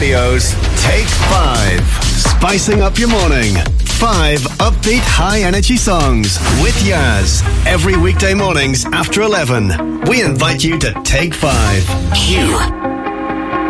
Radio's Take 5. Spicing up your morning. 5 upbeat, high-energy songs with Yaz. Every weekday mornings after 11. We invite you to Take 5. Q